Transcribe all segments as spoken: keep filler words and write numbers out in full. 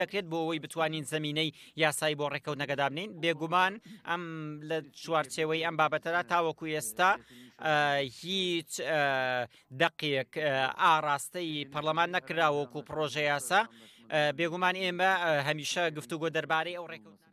دەکرێت بۆ ئەوەی بتوانین زمینەی یاسایی بۆ ڕێکەوتنەکەدا بنین. بێگومان ئەم لە چوارچێوەی ئەم بابەتەدا تاوەکو ئێستا هیچ دەقێک ئاراستەی پەرلەمان نەکراوەکو پرۆژە یاسا. بێگومان ئێمە هەمیشە گفتوگۆ دەربارەی ئەو ڕێکەوت.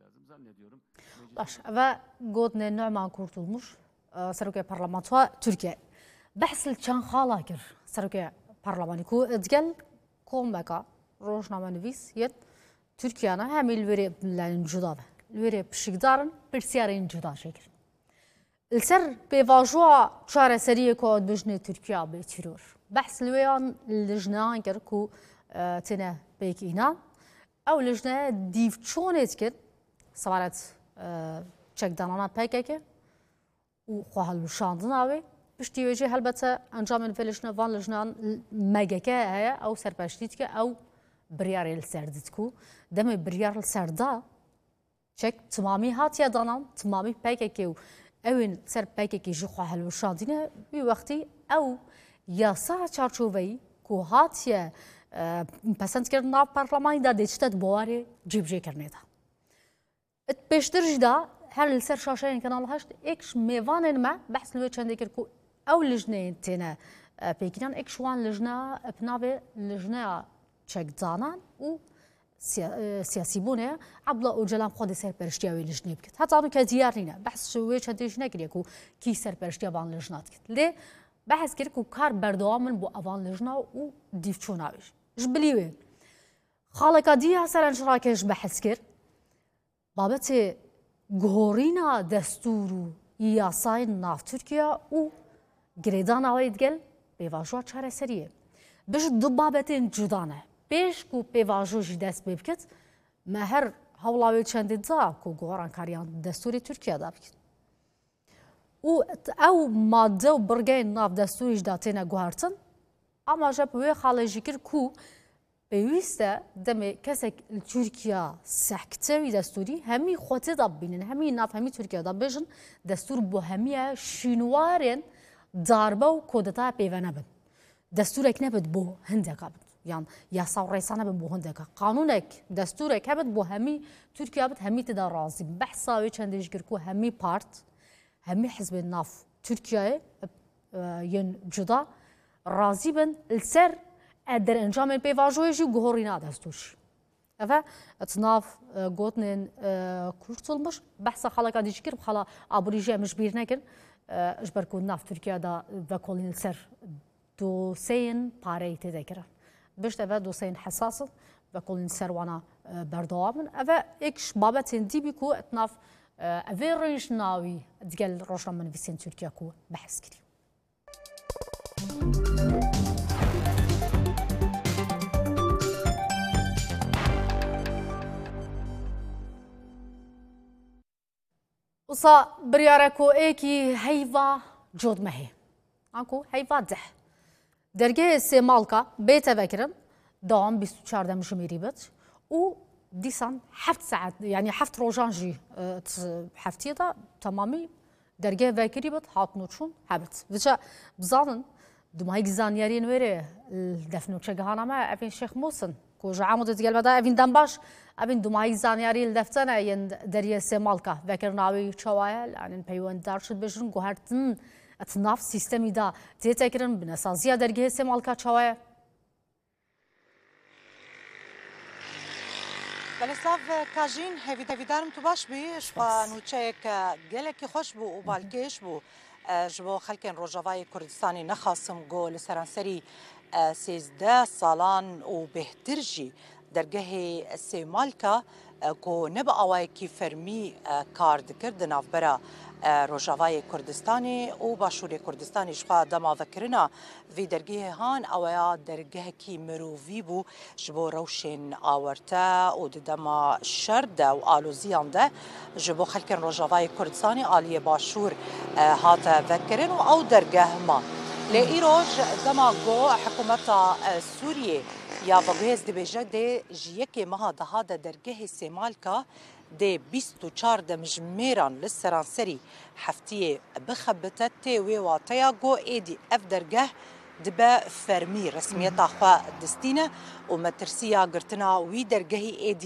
باش ئەوە گوتنێ نوێمان کورتولمش سەرۆکای پەرلەمانتوە تورکیا بەحث چەند خاڵا کرد سەرۆکای پەرلەمانی کو ئەجگەل کۆمەکە ڕۆژنامەنویس یەت تورکیانە هەمی لێرێ لایەن جوداوە لێرێ پشکدارن پرسیارین جوداشێ کرد لەسەر پێواژووە چارەسەریە کۆ بژنێ تورکیا بێ تیرۆر بەحث لێیان لژنەیان کرد و تێنە پێکئینا ئەو لژنەیە دیڤ چۆنێت کرد سەبارەت چەکدانانە پێکێکە و خوا هەڵوشاندناوێ پشتی وێژێ هەلبەتە ئەنجامên vê lijne van lijnan megeke heye ew serpeştî dike ew biryarê li ser didikû demê biryar li ser da çek timamî hatiye danan timamî pêkekê û ewên ser pêkekê ji xwe helwişandîne wî wextî ew yasa çarçoveyî ku hatiye pesendkirin nav parlemanî da dê çite di bowarê cîbjêkirinê da pêştir jî da her li ser şaşeyên Kanal heşt êk ji mêvanên me behs li wê çendê kir ku ew lijneyên têne pêkînan êk ji wan lijna pinavê lijneya çekdanan û siyasîbûnê Abdullah Öcalan xwe dê serpereştiya wê lijnê bikir heta nu ke diyar nîne behs ji wê çendê jî nekiriye ku kî serpereştiya van lijna dikir lê behs kir ku kar berdewam min bû evan lijna û dîvçûna wê ji bilî wê xaleka dîya serenşirakê ji behs kir babetê guhorîna destûr û yasayên nav Tirkiye û girêdana wê digel pêvajoya çareseriyê bi ji du babetên cuda ne pêş ku pêvajo jî dest pê bikit me her hewla wê çendê da ku guhoran kariyan destûrê Tirkiye da bikin û ew madde û birgehên nav destûrî jî da têne guhertin ama jeb wê xalê jî kir ku pêwîst e demê kesek li Tirkiya sehkitewî destûrî hemî xwetê da bibînin hemî nav hemî Tirkiye da bêjin destûr bu hemiye şînwarên darbe û kodetaya pêve nebin destûrek nebit bû hindeka bit yan yasa û rêsa nebin bû hindeka qanûnek destûrek hebit bû hemî Tirkiye bit hemî tê da razî behsa wê çendê jî kir ku hemî part hemî hizbên nav Tirkiyeyê yên cuda razî bin li ser derencamên pêvajoyê jî guhorîna destûr ev nav gotinên kurtulmuş behsa xaleka dî jî kir xala aborî jî em ji bîr nekin ji ber ku nav Tirkiye da vekolîn li ser doseyên pareyê tê de kirin bişt ev doseyên hesasin vekolîn li ser wana berdewam in ev êk ji babetên dîbî ku nav evê rêj nawî digel rojnamenivîsên Tirkiye ku behs kirî وصا برياركو ايكي هيفا جود مهي انكو هيفا دح درجه سيمالكا بيت فكرم دوام بیست و چهار مجميري بت و ديسان حفت ساعات يعني حفت روجانجي حفتي دا تمامي درجه فكري بت هات نوتشون حبت بجا بزانن دماي زانيارين ويري دفنو تشغانا ما افين شيخ موسن كوجا عمود ديال بدا افين دنباش افين دماي زانياري لفتنا ين دريه سمالكا فكرناوي چوايا يعني بيوند دارشد بجن گوهرتن اتناف سيستمي دا تيتكرن بنسازيا دريه سمالكا چوايا بلسلاف کاژین هەوی دەویدارم تو باش بی نوچەیەک gelekî xweş bû û balkêş bû ji bo xelkên Rojavayê Kurdistanê nexasim got li seranserî sêzdeh salan û bêhtir jî dergehê Sêmalka ku ne bi awayekî fermî kar dikir di navbera Rojavayê Kurdistanê û Başûrê Kurdistanê ji xwe dema vekirina vê dergehê han eweya dergehekî mirovî bû ji bo rewşên awerte û di dema şer de û aloziyan de ji bo xelkên Rojavayê Kurdistanê aliyê Başûr hate vekirin û ew dergeh ma. Lê îroj dema got hikûmeta Sûriyê ya vegihêz dibêje dê ji yekê meha daha de dergehê Sêmalka dê bîst û çar demjimêran li seranserî heftiyê bixebite tê wê wateya got êdî ev dergeh dibe fermî resmiyeta xwe distîne û me tirsiya girtina wî dergehî êdî